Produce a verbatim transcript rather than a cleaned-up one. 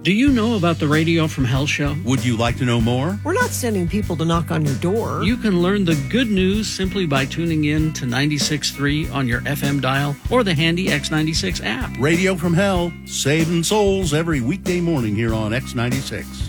Do you know about the Radio from Hell show? Would you like to know more? We're not sending people to knock on your door. You can learn the good news simply by tuning in to ninety-six point three on your F M dial or the handy X ninety-six app. Radio from Hell, saving souls every weekday morning here on X ninety-six.